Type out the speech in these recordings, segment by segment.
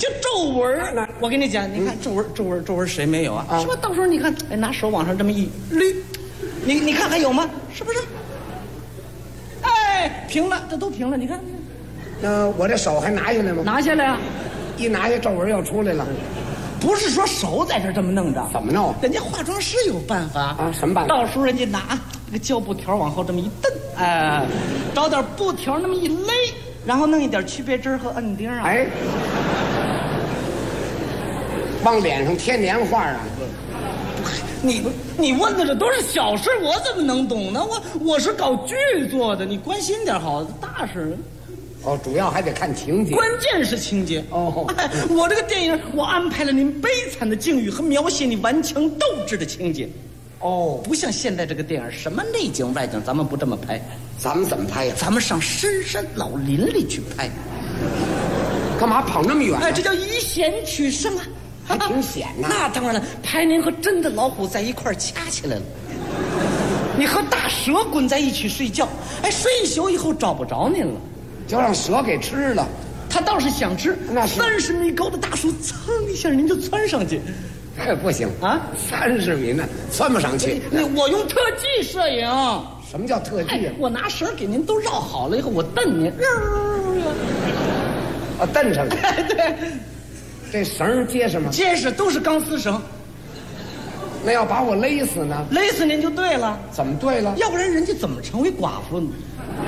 就皱纹那我跟你讲，你看皱纹谁没有啊？是吧？到时候你看，哎，拿手往上这么一捋，你看还有吗？是不是？哎，平了，这都平了，你看。 那我这手还拿下来吗？ 拿下来啊！ 一拿下皱纹又出来了。 不是说手在这这么弄着， 怎么弄？ 人家化妆师有办法啊？什么办法？ 到时候人家拿那个胶布条往后这么一蹬，哎，找点布条那么一勒，然后弄一点区别针和摁钉啊。 哎，往脸上贴年画啊？ 你问的这都是小事，我怎么能懂呢？我是搞剧作的，你关心点好，大事。 哦，主要还得看情节， 关键是情节哦。 哎，我这个电影我安排了您悲惨的境遇和描写你顽强斗志的情节。 哦， 不像现在这个电影，什么内景外景，咱们不这么拍。 咱们怎么拍呀？ 咱们上深山老林里去拍。 干嘛跑那么远？ 哎，这叫以险取胜啊， 还挺险呐。 那当然了，拍您和真的老虎在一块儿掐起来了，你和大蛇滚在一起睡觉，哎，睡一宿以后找不着您了。 就让蛇给吃了， 他倒是想吃， 那是 30米高的大树，噌一下您就窜上去， 不行啊 ，30米呢，窜不上去。 我用特技摄影。 什么叫特技啊？ 我拿绳给您都绕好了以后，我蹬您， 蹬上去。 对， 这绳结实吗？ 结实，都是钢丝绳。 那要把我勒死呢？ 勒死您就对了。 怎么对了？ 要不然人家怎么成为寡妇呢？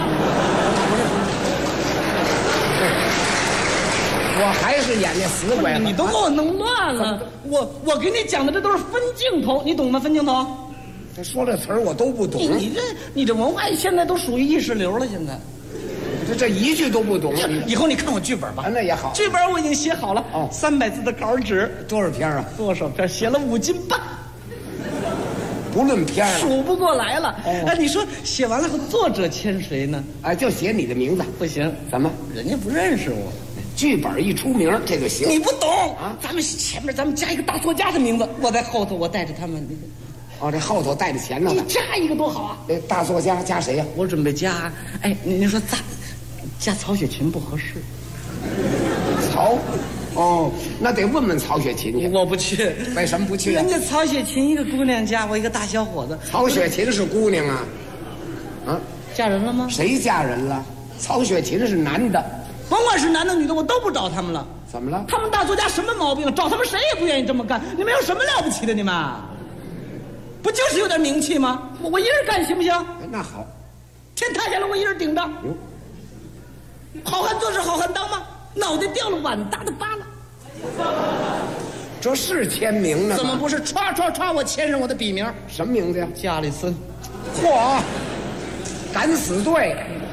我还是演那死鬼。 你都给我弄乱了。我给你讲的这都是分镜头，你懂吗？分镜头。 他说这词儿我都不懂。 你这文化现在都属于意识流了，现在。 这一句都不懂。 以后你看我剧本吧。 那也好。 剧本我已经写好了。哦，300字的稿纸。 多少篇啊？ 多少篇？写了5斤半。 不论篇了， 数不过来了。哎，你说写完了后，作者签谁呢？ 哎，就写你的名字。 不行， 怎么？ 人家不认识我。 剧本一出名，这就行。 你不懂啊？咱们前面咱们加一个大作家的名字，我在后头，我带着他们。 哦，这后头带着钱呢。 你加一个多好啊！ 这大作家加谁呀？ 我准备加，哎，您说加曹雪芹不合适。 曹，哦，那得问问曹雪芹去。 我不去。 为什么不去啊？ 人家曹雪芹一个姑娘家，我一个大小伙子。 曹雪芹是姑娘啊？啊， 嫁人了吗？ 谁嫁人了？曹雪芹是男的。 甭管是男的女的，我都不找他们了。 怎么了？ 他们大作家什么毛病？找他们谁也不愿意这么干。你们有什么了不起的？你们不就是有点名气吗？我一人干行不行？ 那好， 天塌下来我一人顶着。好汉做事好汉当吗？脑袋掉了碗大的疤了。 这是签名呢？ 怎么不是？歘，我签上我的笔名。 什么名字呀？ 加里森。 嚯，敢死队。